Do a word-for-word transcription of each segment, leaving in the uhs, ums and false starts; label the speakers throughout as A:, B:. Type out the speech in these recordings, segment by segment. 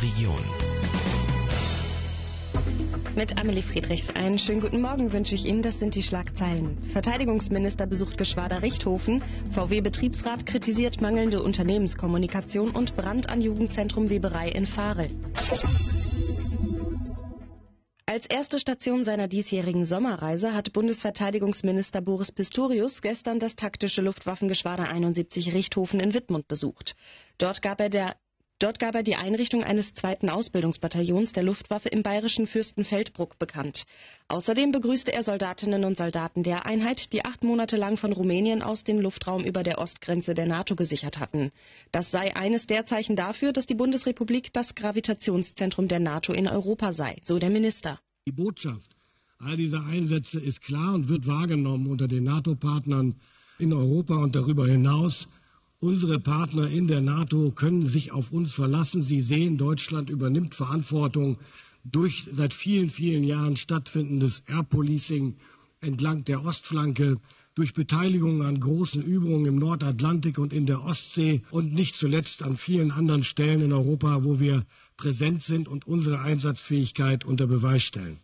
A: und Region.
B: Mit Amelie Friedrichs einen schönen guten Morgen wünsche ich Ihnen. Das sind die Schlagzeilen. Verteidigungsminister besucht Geschwader Richthofen. V W-Betriebsrat kritisiert mangelnde Unternehmenskommunikation und Brand an Jugendzentrum Weberei in Varel. Als erste Station seiner diesjährigen Sommerreise hat Bundesverteidigungsminister Boris Pistorius gestern das taktische Luftwaffengeschwader einundsiebzig Richthofen in Wittmund besucht. Dort gab er der Dort gab er die Einrichtung eines zweiten Ausbildungsbataillons der Luftwaffe im bayerischen Fürstenfeldbruck bekannt. Außerdem begrüßte er Soldatinnen und Soldaten der Einheit, die acht Monate lang von Rumänien aus den Luftraum über der Ostgrenze der NATO gesichert hatten. Das sei eines der Zeichen dafür, dass die Bundesrepublik das Gravitationszentrum der NATO in Europa sei, so der Minister.
C: Die Botschaft all dieser Einsätze ist klar und wird wahrgenommen unter den NATO-Partnern in Europa und darüber hinaus. Unsere Partner in der NATO können sich auf uns verlassen. Sie sehen, Deutschland übernimmt Verantwortung durch seit vielen, vielen Jahren stattfindendes Air Policing entlang der Ostflanke, durch Beteiligung an großen Übungen im Nordatlantik und in der Ostsee und nicht zuletzt an vielen anderen Stellen in Europa, wo wir präsent sind und unsere Einsatzfähigkeit unter Beweis stellen.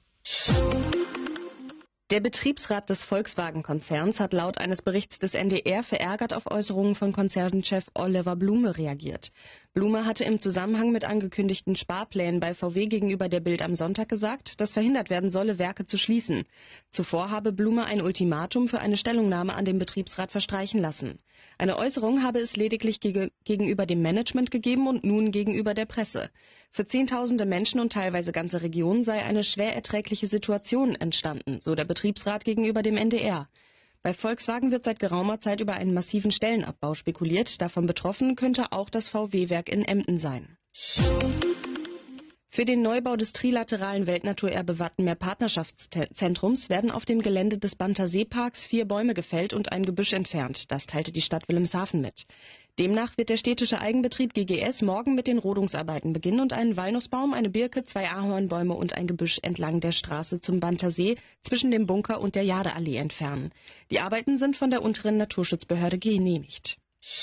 B: Der Betriebsrat des Volkswagen-Konzerns hat laut eines Berichts des N D R verärgert auf Äußerungen von Konzernchef Oliver Blume reagiert. Blume hatte im Zusammenhang mit angekündigten Sparplänen bei V W gegenüber der Bild am Sonntag gesagt, dass verhindert werden solle, Werke zu schließen. Zuvor habe Blume ein Ultimatum für eine Stellungnahme an den Betriebsrat verstreichen lassen. Eine Äußerung habe es lediglich geg- gegenüber dem Management gegeben und nun gegenüber der Presse. Für Zehntausende Menschen und teilweise ganze Regionen sei eine schwer erträgliche Situation entstanden, so der Betriebsrat gegenüber dem N D R. Bei Volkswagen wird seit geraumer Zeit über einen massiven Stellenabbau spekuliert. Davon betroffen könnte auch das V W-Werk in Emden sein. Für den Neubau des trilateralen Weltnaturerbe Wattenmeer Partnerschaftszentrums werden auf dem Gelände des Banter Seeparks vier Bäume gefällt und ein Gebüsch entfernt. Das teilte die Stadt Wilhelmshaven mit. Demnach wird der städtische Eigenbetrieb G G S morgen mit den Rodungsarbeiten beginnen und einen Walnussbaum, eine Birke, zwei Ahornbäume und ein Gebüsch entlang der Straße zum Banter See zwischen dem Bunker und der Jadeallee entfernen. Die Arbeiten sind von der unteren Naturschutzbehörde genehmigt.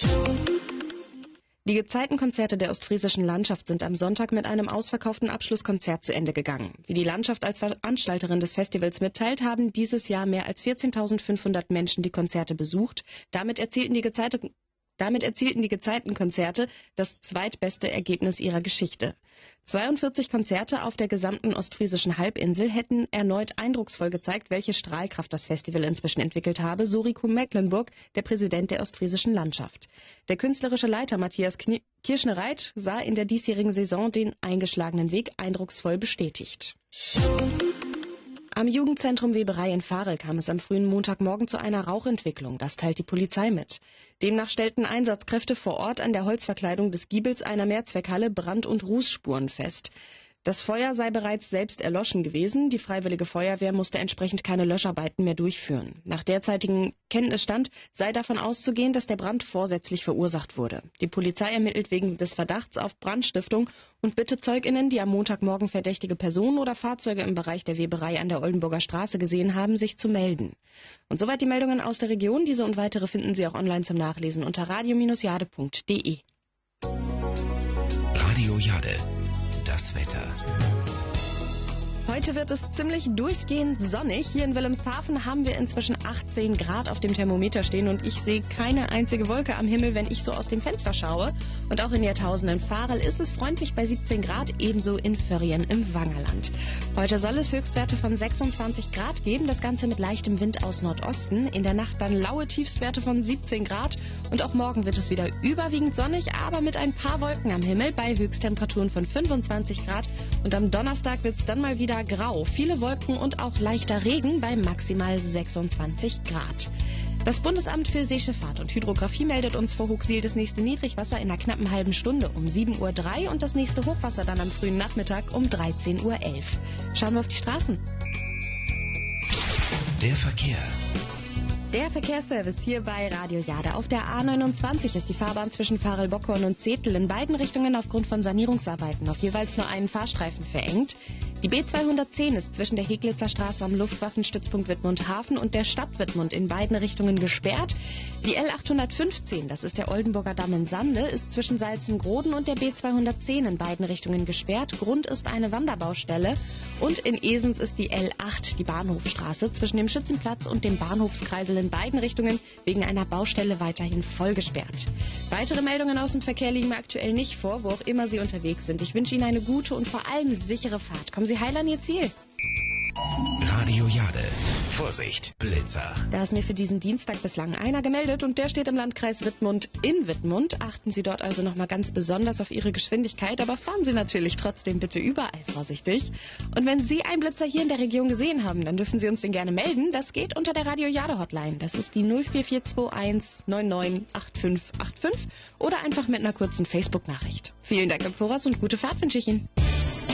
B: Die Gezeitenkonzerte der ostfriesischen Landschaft sind am Sonntag mit einem ausverkauften Abschlusskonzert zu Ende gegangen. Wie die Landschaft als Veranstalterin des Festivals mitteilt, haben dieses Jahr mehr als vierzehntausendfünfhundert Menschen die Konzerte besucht. Damit erzielten die Gezeiten Damit erzielten die Gezeitenkonzerte das zweitbeste Ergebnis ihrer Geschichte. zweiundvierzig Konzerte auf der gesamten ostfriesischen Halbinsel hätten erneut eindrucksvoll gezeigt, welche Strahlkraft das Festival inzwischen entwickelt habe, so Rico Mecklenburg, der Präsident der ostfriesischen Landschaft. Der künstlerische Leiter Matthias Knie- Kirschnereit sah in der diesjährigen Saison den eingeschlagenen Weg eindrucksvoll bestätigt. Am Jugendzentrum Weberei in Varel kam es am frühen Montagmorgen zu einer Rauchentwicklung. Das teilt die Polizei mit. Demnach stellten Einsatzkräfte vor Ort an der Holzverkleidung des Giebels einer Mehrzweckhalle Brand- und Rußspuren fest. Das Feuer sei bereits selbst erloschen gewesen. Die Freiwillige Feuerwehr musste entsprechend keine Löscharbeiten mehr durchführen. Nach derzeitigem Kenntnisstand sei davon auszugehen, dass der Brand vorsätzlich verursacht wurde. Die Polizei ermittelt wegen des Verdachts auf Brandstiftung und bittet ZeugInnen, die am Montagmorgen verdächtige Personen oder Fahrzeuge im Bereich der Weberei an der Oldenburger Straße gesehen haben, sich zu melden. Und soweit die Meldungen aus der Region. Diese und weitere finden Sie auch online zum Nachlesen unter radio Bindestrich jade Punkt de.
A: Radio Jade. Das Wetter.
B: Heute wird es ziemlich durchgehend sonnig. Hier in Wilhelmshaven haben wir inzwischen achtzehn Grad auf dem Thermometer stehen und ich sehe keine einzige Wolke am Himmel, wenn ich so aus dem Fenster schaue. Und auch in Jahrtausend in Varel ist es freundlich bei siebzehn Grad, ebenso in Förrien im Wangerland. Heute soll es Höchstwerte von sechsundzwanzig Grad geben, das Ganze mit leichtem Wind aus Nordosten. In der Nacht dann laue Tiefstwerte von siebzehn Grad und auch morgen wird es wieder überwiegend sonnig, aber mit ein paar Wolken am Himmel bei Höchsttemperaturen von fünfundzwanzig Grad. Und am Donnerstag wird es dann mal wieder grau, viele Wolken und auch leichter Regen bei maximal sechsundzwanzig Grad. Das Bundesamt für Seeschifffahrt und Hydrographie meldet uns vor Hooksiel das nächste Niedrigwasser in einer knappen halben Stunde um sieben Uhr drei und das nächste Hochwasser dann am frühen Nachmittag um dreizehn Uhr elf. Schauen wir auf die Straßen.
A: Der Verkehr.
B: Der Verkehrsservice hier bei Radio Jade. Auf der A neunundzwanzig ist die Fahrbahn zwischen Varel-Bockhorn und Zetel in beiden Richtungen aufgrund von Sanierungsarbeiten auf jeweils nur einen Fahrstreifen verengt. Die B zweihundertzehn ist zwischen der Heglitzer Straße am Luftwaffenstützpunkt Wittmund-Hafen und der Stadt Wittmund in beiden Richtungen gesperrt. Die L achthundertfünfzehn, das ist der Oldenburger Damm in Sande, ist zwischen Salzengroden und der B zweihundertzehn in beiden Richtungen gesperrt. Grund ist eine Wanderbaustelle. Und in Esens ist die L acht, die Bahnhofstraße, zwischen dem Schützenplatz und dem Bahnhofskreisel in beiden Richtungen wegen einer Baustelle weiterhin voll gesperrt. Weitere Meldungen aus dem Verkehr liegen mir aktuell nicht vor, wo auch immer Sie unterwegs sind. Ich wünsche Ihnen eine gute und vor allem sichere Fahrt. Kommen Sie heil an Ihr Ziel.
A: Radio Jade. Vorsicht, Blitzer.
B: Da ist mir für diesen Dienstag bislang einer gemeldet und der steht im Landkreis Wittmund in Wittmund. Achten Sie dort also nochmal ganz besonders auf Ihre Geschwindigkeit, aber fahren Sie natürlich trotzdem bitte überall vorsichtig. Und wenn Sie einen Blitzer hier in der Region gesehen haben, dann dürfen Sie uns den gerne melden. Das geht unter der Radio Jade Hotline. Das ist die null vier vier zwei eins neun neun acht fünf acht fünf oder einfach mit einer kurzen Facebook-Nachricht. Vielen Dank im Voraus und gute Fahrt wünsche ich Ihnen.